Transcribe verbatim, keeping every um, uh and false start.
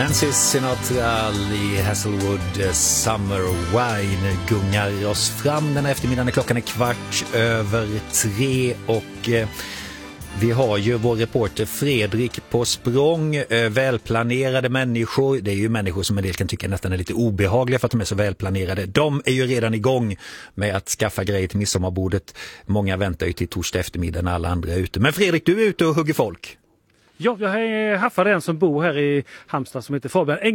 Nancy Sinatra i Hazelwood Summer Wine gungar oss fram den här eftermiddagen när klockan är kvart över tre och eh, vi har ju vår reporter Fredrik på språng, eh, välplanerade människor. Det är ju människor som en del kan tycka nästan är lite obehagliga för att de är så välplanerade. De är ju redan igång med att skaffa grejer till midsommarbordet. Många väntar ju till torsdag eftermiddag när alla andra är ute. Men Fredrik, du är ute och hugger folk. Ja, jag är haffade en som bor här i Halmstad som heter Fabian Eng.